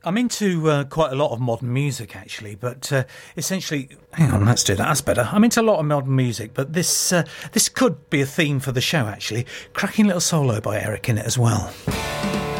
I'm into quite a lot of modern music, actually, but essentially... Hang on, let's do that. That's better. I'm into a lot of modern music, but this could be a theme for the show, actually. Cracking little solo by Eric in it as well.